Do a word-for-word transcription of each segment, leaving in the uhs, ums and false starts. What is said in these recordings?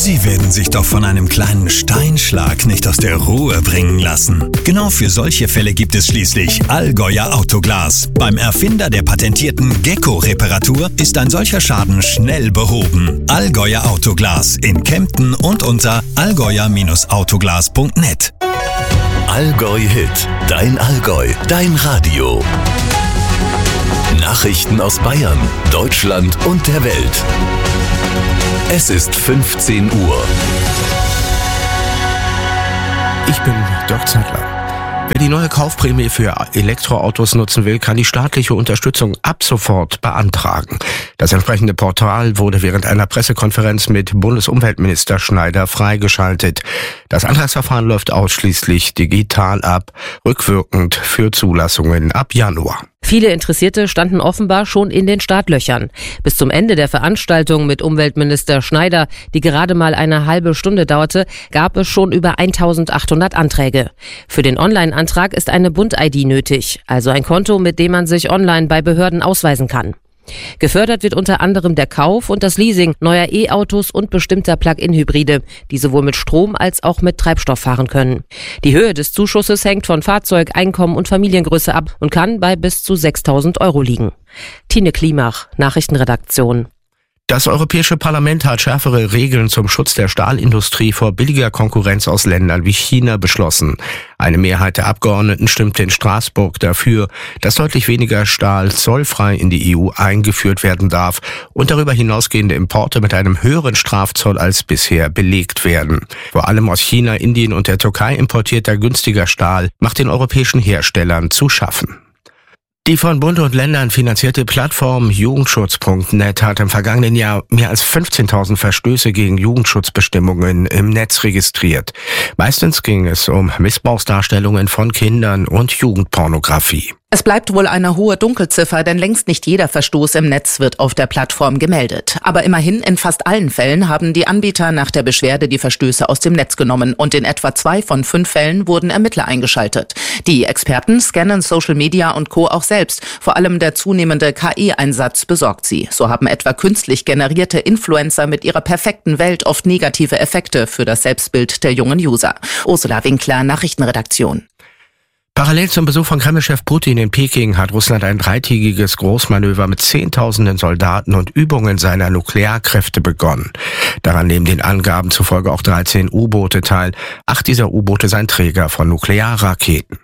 Sie werden sich doch von einem kleinen Steinschlag nicht aus der Ruhe bringen lassen. Genau für solche Fälle gibt es schließlich Allgäuer Autoglas. Beim Erfinder der patentierten Gecko-Reparatur ist ein solcher Schaden schnell behoben. Allgäuer Autoglas in Kempten und unter allgäuer Autoglas punkt net. Allgäu Hit, dein Allgäu, dein Radio. Nachrichten aus Bayern, Deutschland und der Welt. Es ist fünfzehn Uhr. Ich bin Dirk Zettler. Wer die neue Kaufprämie für Elektroautos nutzen will, kann die staatliche Unterstützung ab sofort beantragen. Das entsprechende Portal wurde während einer Pressekonferenz mit Bundesumweltminister Schneider freigeschaltet. Das Antragsverfahren läuft ausschließlich digital ab, rückwirkend für Zulassungen ab Januar. Viele Interessierte standen offenbar schon in den Startlöchern. Bis zum Ende der Veranstaltung mit Umweltminister Schneider, die gerade mal eine halbe Stunde dauerte, gab es schon über eintausendachthundert Anträge. Für den Online-Antrag ist eine Bund-I D nötig, also ein Konto, mit dem man sich online bei Behörden ausweisen kann. Gefördert wird unter anderem der Kauf und das Leasing neuer E-Autos und bestimmter Plug-in-Hybride, die sowohl mit Strom als auch mit Treibstoff fahren können. Die Höhe des Zuschusses hängt von Fahrzeug, Einkommen und Familiengröße ab und kann bei bis zu sechstausend Euro liegen. Tine Klimach, Nachrichtenredaktion. Das Europäische Parlament hat schärfere Regeln zum Schutz der Stahlindustrie vor billiger Konkurrenz aus Ländern wie China beschlossen. Eine Mehrheit der Abgeordneten stimmte in Straßburg dafür, dass deutlich weniger Stahl zollfrei in die E U eingeführt werden darf und darüber hinausgehende Importe mit einem höheren Strafzoll als bisher belegt werden. Vor allem aus China, Indien und der Türkei importierter günstiger Stahl macht den europäischen Herstellern zu schaffen. Die von Bund und Ländern finanzierte Plattform Jugendschutz punkt net hat im vergangenen Jahr mehr als fünfzehntausend Verstöße gegen Jugendschutzbestimmungen im Netz registriert. Meistens ging es um Missbrauchsdarstellungen von Kindern und Jugendpornografie. Es bleibt wohl eine hohe Dunkelziffer, denn längst nicht jeder Verstoß im Netz wird auf der Plattform gemeldet. Aber immerhin in fast allen Fällen haben die Anbieter nach der Beschwerde die Verstöße aus dem Netz genommen und in etwa zwei von fünf Fällen wurden Ermittler eingeschaltet. Die Experten scannen Social Media und Co. auch selbst. Vor allem der zunehmende K I-Einsatz besorgt sie. So haben etwa künstlich generierte Influencer mit ihrer perfekten Welt oft negative Effekte für das Selbstbild der jungen User. Ursula Winkler, Nachrichtenredaktion. Parallel zum Besuch von Kremlchef Putin in Peking hat Russland ein dreitägiges Großmanöver mit Zehntausenden Soldaten und Übungen seiner Nuklearkräfte begonnen. Daran nehmen den Angaben zufolge auch dreizehn U-Boote teil. Acht dieser U-Boote seien Träger von Nuklearraketen.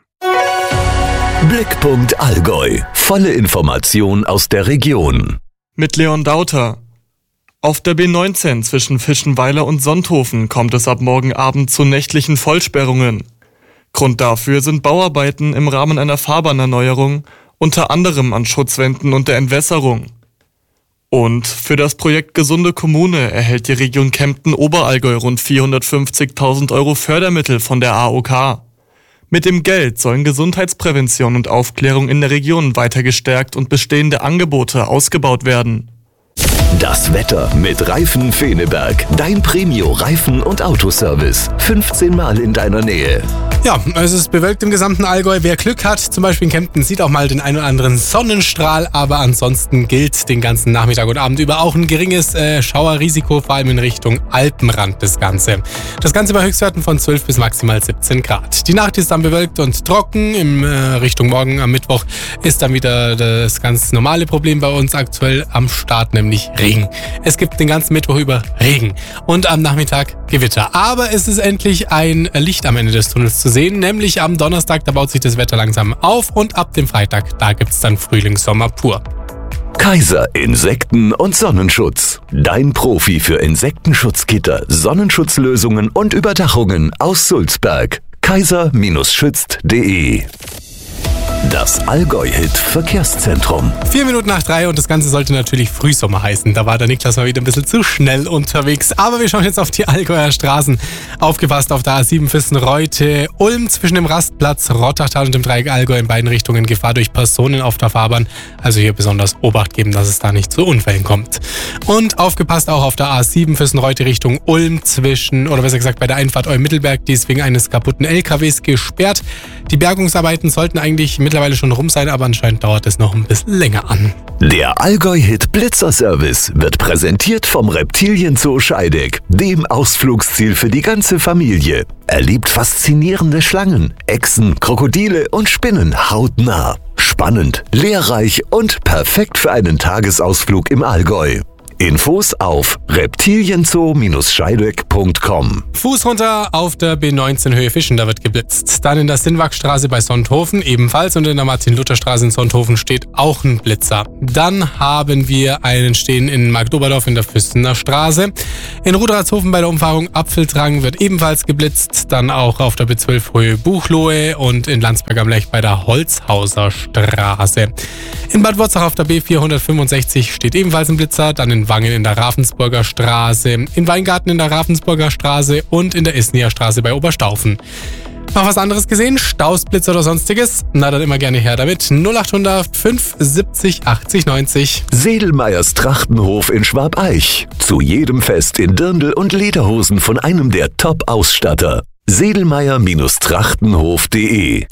Blickpunkt Allgäu. Volle Information aus der Region. Mit Leon Dauter. Auf der B neunzehn zwischen Fischenweiler und Sonthofen kommt es ab morgen Abend zu nächtlichen Vollsperrungen. Grund dafür sind Bauarbeiten im Rahmen einer Fahrbahnerneuerung, unter anderem an Schutzwänden und der Entwässerung. Und für das Projekt Gesunde Kommune erhält die Region Kempten-Oberallgäu rund vierhundertfünfzigtausend Euro Fördermittel von der A O K. Mit dem Geld sollen Gesundheitsprävention und Aufklärung in der Region weiter gestärkt und bestehende Angebote ausgebaut werden. Das Wetter mit Reifen Feneberg. Dein Premio-Reifen- und Autoservice. fünfzehn Mal in deiner Nähe. Ja, es ist bewölkt im gesamten Allgäu. Wer Glück hat, zum Beispiel in Kempten, sieht auch mal den einen oder anderen Sonnenstrahl. Aber ansonsten gilt den ganzen Nachmittag und Abend über auch ein geringes äh, Schauerrisiko, vor allem in Richtung Alpenrand das Ganze. Das Ganze bei Höchstwerten von zwölf bis maximal siebzehn Grad. Die Nacht ist dann bewölkt und trocken. In äh, Richtung morgen am Mittwoch ist dann wieder das ganz normale Problem bei uns aktuell am Start, nämlich Regen. Es gibt den ganzen Mittwoch über Regen und am Nachmittag Gewitter. Aber es ist endlich ein Licht am Ende des Tunnels zu sehen, nämlich am Donnerstag, da baut sich das Wetter langsam auf und ab dem Freitag, da gibt es dann Frühlingssommer pur. Kaiser Insekten- und Sonnenschutz. Dein Profi für Insektenschutzgitter, Sonnenschutzlösungen und Überdachungen aus Sulzberg. kaiser schützt punkt de. Das Allgäu-Hit-Verkehrszentrum. Vier Minuten nach drei und das Ganze sollte natürlich Frühsommer heißen. Da war der Niklas mal wieder ein bisschen zu schnell unterwegs. Aber wir schauen jetzt auf die Allgäuer Straßen. Aufgepasst auf der A sieben Füssen-Reute, Ulm zwischen dem Rastplatz Rottachtal und dem Dreieck Allgäu in beiden Richtungen Gefahr durch Personen auf der Fahrbahn. Also hier besonders Obacht geben, dass es da nicht zu Unfällen kommt. Und aufgepasst auch auf der A sieben Füssen-Reute Richtung Ulm zwischen, oder besser gesagt bei der Einfahrt Ulm-Mittelberg, die ist wegen eines kaputten L K Ws gesperrt. Die Bergungsarbeiten sollten eigentlich mittlerweile schon rum sein, aber anscheinend dauert es noch ein bisschen länger an. Der Allgäu-Hit Blitzer-Service wird präsentiert vom Reptilienzoo Scheideck, dem Ausflugsziel für die ganze Familie. Erlebt faszinierende Schlangen, Echsen, Krokodile und Spinnen hautnah. Spannend, lehrreich und perfekt für einen Tagesausflug im Allgäu. Infos auf reptilienzoo scheideck punkt com. Fuß runter auf der B neunzehn Höhe Fischen, da wird geblitzt. Dann in der Sinnwachstraße bei Sonthofen ebenfalls und in der Martin-Luther-Straße in Sonthofen steht auch ein Blitzer. Dann haben wir einen stehen in Marktoberdorf in der Füssener Straße. In Ruderatshofen bei der Umfahrung Apfeldrang wird ebenfalls geblitzt. Dann auch auf der B zwölf Höhe Buchloe und in Landsberg am Lech bei der Holzhauser Straße. In Bad Wurzach auf der B vierhundertfünfundsechzig steht ebenfalls ein Blitzer. Dann in Wangen in der Ravensburger Straße, in Weingarten in der Ravensburger Straße und in der Essener Straße bei Oberstaufen. Noch was anderes gesehen? Stausblitz oder sonstiges? Na dann immer gerne her damit. null achthundert fünf siebzig achtzig neunzig. Sedelmeyers Trachtenhof in Schwabeich. Zu jedem Fest in Dirndl und Lederhosen von einem der Top-Ausstatter. sedelmeyer Trachtenhof punkt de.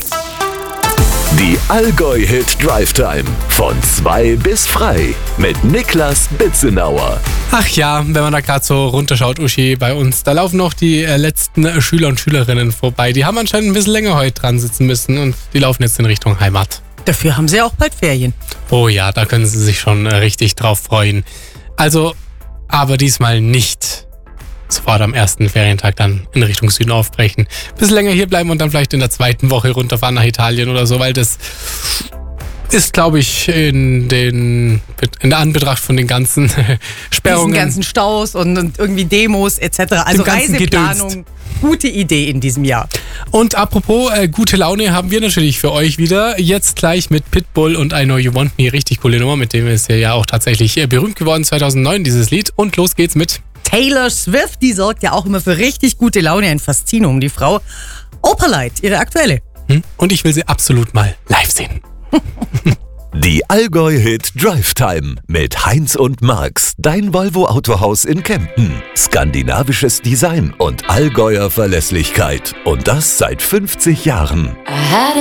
Die Allgäu-Hit Drive Time. Von zwei bis frei. Mit Niklas Bitzenauer. Ach ja, wenn man da gerade so runterschaut, Uschi, bei uns, da laufen noch die äh, letzten Schüler und Schülerinnen vorbei. Die haben anscheinend ein bisschen länger heute dran sitzen müssen und die laufen jetzt in Richtung Heimat. Dafür haben sie auch bald Ferien. Oh ja, da können sie sich schon äh, richtig drauf freuen. Also, aber diesmal nicht sofort am ersten Ferientag dann in Richtung Süden aufbrechen. Ein bisschen länger hier bleiben und dann vielleicht in der zweiten Woche runterfahren nach Italien oder so, weil das ist, glaube ich, in, den, in der Anbetracht von den ganzen Sperrungen. Diesen ganzen Staus und, und irgendwie Demos et cetera. Also Reiseplanung, Gedönst. Gute Idee in diesem Jahr. Und apropos äh, gute Laune haben wir natürlich für euch wieder. Jetzt gleich mit Pitbull und I Know You Want Me. Richtig coole Nummer, mit dem ist ja auch tatsächlich äh, berühmt geworden zweitausendneun, dieses Lied. Und los geht's mit Taylor Swift, die sorgt ja auch immer für richtig gute Laune. Ein Faszinum, die Frau. Opalite, ihre aktuelle. Hm? Und ich will sie absolut mal live sehen. Die Allgäu-Hit Drive Time mit Heinz und Marx, dein Volvo Autohaus in Kempten. Skandinavisches Design und Allgäuer Verlässlichkeit. Und das seit fünfzig Jahren.